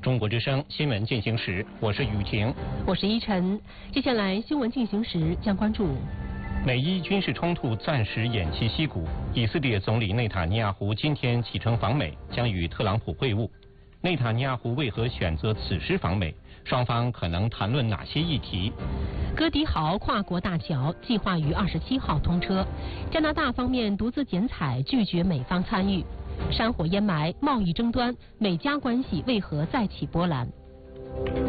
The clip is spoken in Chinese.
中国之声新闻进行时，我是雨婷， 我是依晨。接下来新闻进行时将关注： 美伊军事冲突暂时偃旗息鼓，以色列总理内塔尼亚胡今天启程访美，将与特朗普会晤。内塔尼亚胡为何选择此时访美？双方可能谈论哪些议题？ 哥迪豪跨国大桥计划于27号通车，加拿大方面独自剪彩，拒绝美方参与。山火烟霾，贸易争端，美加关系为何再起波澜？